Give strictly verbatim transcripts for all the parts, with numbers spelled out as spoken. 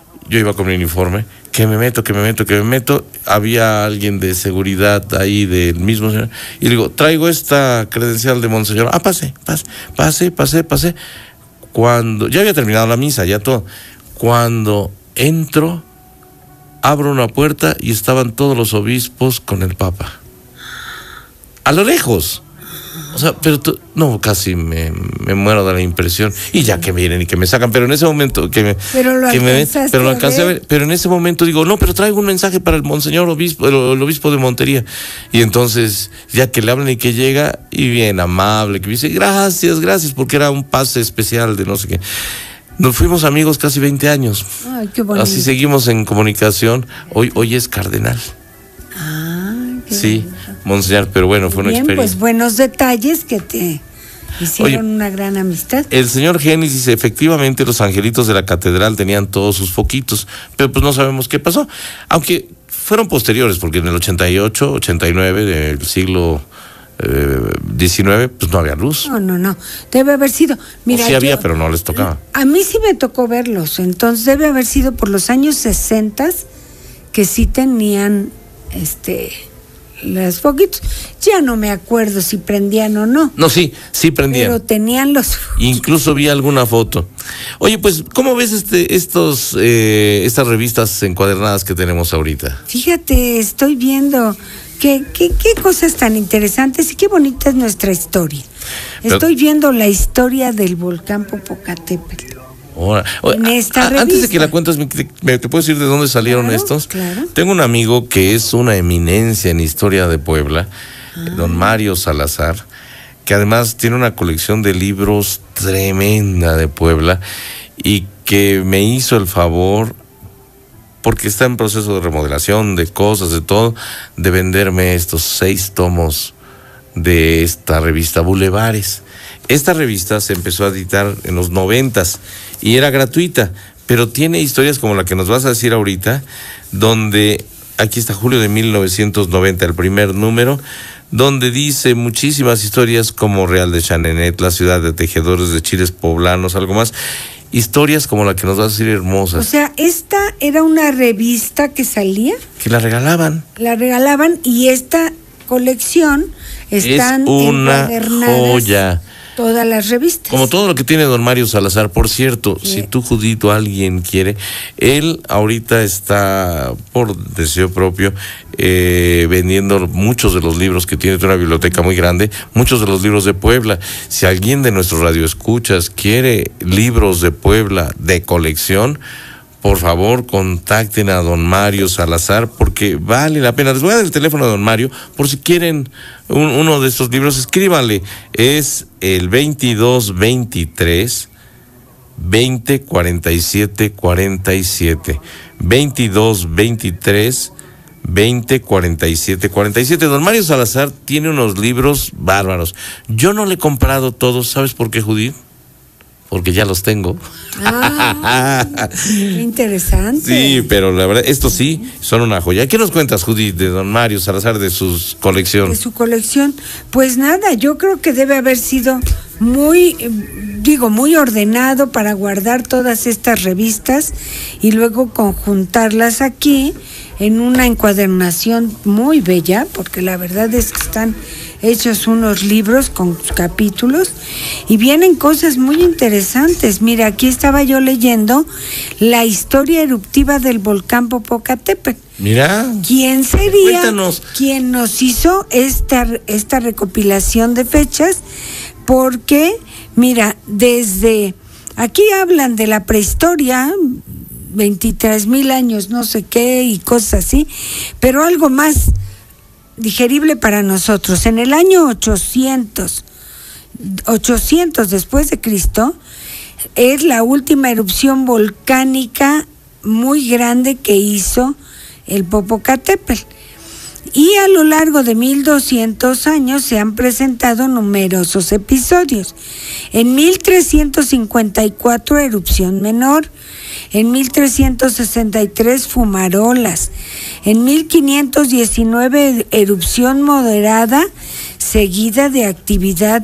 yo iba con mi uniforme, que me meto, que me meto, que me meto, había alguien de seguridad ahí del mismo señor, y le digo, traigo esta credencial de Monseñor, ah, pase, pase, pase, pase, pase, cuando, ya había terminado la misa, ya todo, cuando entro, abro una puerta y estaban todos los obispos con el Papa, a lo lejos. O sea, pero tú, no, casi me, me muero de la impresión. Y ya que vienen y que me sacan, pero en ese momento que me, pero lo que me pero lo a alcancé ver. a ver, pero en ese momento digo, no, pero traigo un mensaje para el monseñor obispo, el, el obispo de Montería. Y entonces, ya que le hablan y que llega, y bien amable, que dice, gracias, gracias, porque era un pase especial de no sé qué. Nos fuimos amigos casi veinte años. Ay, qué bonito. Así seguimos en comunicación. Hoy, hoy es cardenal. Ah, qué Sí, bonito. Monseñor, pero bueno, fue una Bien, experiencia. pues buenos detalles que te hicieron Oye, una gran amistad. El señor Genis dice, efectivamente los angelitos de la catedral tenían todos sus foquitos, pero pues no sabemos qué pasó, aunque fueron posteriores, porque en el ochenta y ocho, ochenta y nueve del siglo eh, diecinueve, pues no había luz. No, no, no, debe haber sido. Mira, o sí había, yo- pero no les tocaba. A mí sí me tocó verlos, entonces debe haber sido por los años sesenta que sí tenían este los foquitos. Ya no me acuerdo si prendían o no, No, sí, sí prendían. pero tenían los Incluso vi alguna foto. Oye, pues, ¿cómo ves este, estos, eh, estas revistas encuadernadas que tenemos ahorita? Fíjate, estoy viendo qué, qué, qué cosas tan interesantes y qué bonita es nuestra historia. Pero- Estoy viendo la historia del volcán Popocatépetl. Ahora, o- En esta a- antes de revista. que la cuentes, ¿me, me- ¿te puedo decir de dónde salieron Claro, estos? claro. Tengo un amigo que es una eminencia en historia de Puebla, Ah. don Mario Salazar, que además tiene una colección de libros tremenda de Puebla y que me hizo el favor, porque está en proceso de remodelación, de cosas, de todo, de venderme estos seis tomos de esta revista Bulevares. Esta revista se empezó a editar en los noventas y era gratuita, pero tiene historias como la que nos vas a decir ahorita, donde, aquí está julio de mil novecientos noventa, el primer número, donde dice muchísimas historias como Real de Chanenet, la ciudad de tejedores de chiles poblanos, algo más, historias como la que nos vas a decir hermosas, O sea, esta era una revista que salía, que la regalaban. la regalaban y esta colección están Es una encuadernadas joya. todas las revistas. Como todo lo que tiene don Mario Salazar. Por cierto, Sí. si tú, Judito, alguien quiere, él ahorita está, por deseo propio, eh, vendiendo muchos de los libros que tiene, una biblioteca muy grande, muchos de los libros de Puebla. Si alguien de nuestros radioescuchas quiere libros de Puebla de colección, por favor, contacten a don Mario Salazar, porque vale la pena. Les voy a dar el teléfono de don Mario, por si quieren un, uno de estos libros, escríbanle. Es el veintidós veintitrés veinte cuarenta y siete cuarenta y siete. veintidós veintitrés veinte cuarenta y siete cuarenta y siete. Don Mario Salazar tiene unos libros bárbaros. Yo no le he comprado todos, ¿sabes por qué, Judith? Porque ya los tengo. Ah, qué interesante. Sí, pero la verdad, estos sí son una joya. ¿Qué nos cuentas, Judith, de don Mario Salazar, de su colección? De su colección. Pues nada, yo creo que debe haber sido muy, eh, digo, muy ordenado para guardar todas estas revistas y luego conjuntarlas aquí en una encuadernación muy bella, porque la verdad es que están hechos unos libros con capítulos y vienen cosas muy interesantes. Mira, aquí estaba yo leyendo la historia eruptiva del volcán Popocatépetl. Mira. ¿Quién sería Cuéntanos. quien nos hizo esta, esta recopilación de fechas? Porque, mira, desde aquí hablan de la prehistoria, veintitrés mil años, no sé qué, y cosas así, pero algo más digerible para nosotros. En el año ochocientos, ochocientos después de Cristo, es la última erupción volcánica muy grande que hizo el Popocatépetl. Y a lo largo de mil doscientos años se han presentado numerosos episodios. En mil trescientos cincuenta y cuatro, erupción menor. En mil trescientos sesenta y tres, fumarolas. En mil quinientos diecinueve, erupción moderada seguida de actividad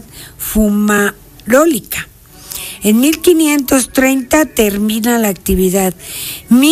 fumarólica. En mil quinientos treinta termina la actividad.